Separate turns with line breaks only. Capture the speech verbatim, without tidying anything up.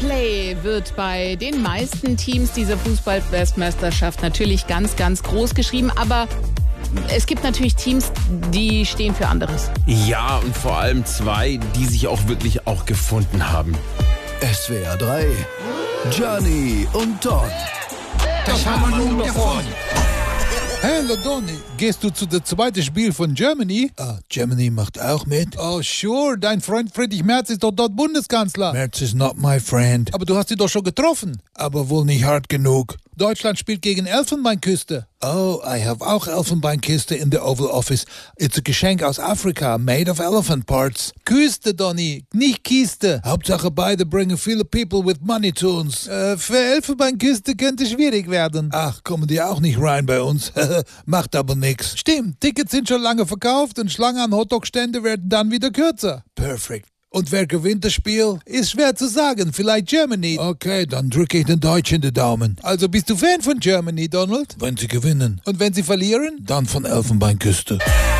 Fairplay wird bei den meisten Teams dieser Fußball-Weltmeisterschaft natürlich ganz, ganz groß geschrieben, aber es gibt natürlich Teams, die stehen für anderes.
Ja, und vor allem zwei, die sich auch wirklich auch gefunden haben.
S W R drei, Gianni und Todd.
Das haben wir nun davon.
Hallo Donny, gehst du zu dem zweiten Spiel von Germany?
Ah, Germany macht auch mit.
Oh sure, dein Freund Friedrich Merz ist doch dort Bundeskanzler.
Merz is not my friend.
Aber du hast ihn doch schon getroffen.
Aber wohl nicht hart genug.
Deutschland spielt gegen Elfenbeinküste.
Oh, I have auch Elfenbeinküste in the Oval Office. It's a Geschenk aus Afrika, made of elephant parts.
Küste, Donny, nicht Kiste.
Hauptsache beide bringen viele people with money to uns.
Äh, für Elfenbeinküste könnte schwierig werden.
Ach, kommen die auch nicht rein bei uns? Macht aber nix.
Stimmt, Tickets sind schon lange verkauft und Schlangen an Hotdog-Stände werden dann wieder kürzer.
Perfekt. Und wer gewinnt das Spiel?
Ist schwer zu sagen, vielleicht Germany.
Okay, dann drücke ich den Deutschen den Daumen.
Also bist du Fan von Germany, Donald?
Wenn sie gewinnen.
Und wenn sie verlieren?
Dann von Elfenbeinküste.